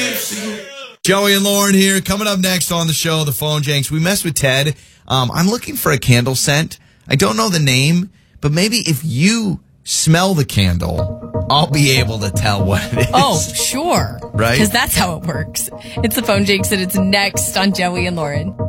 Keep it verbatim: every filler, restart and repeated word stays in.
Joey and Lauren here. Coming up next on the show, the Phone Janks. We messed with Ted. Um, I'm looking for a candle scent. I don't know the name, but maybe if you smell the candle, I'll be able to tell what it is. Oh, sure. Right? Because that's how it works. It's the Phone Janks, and it's next on Joey and Lauren.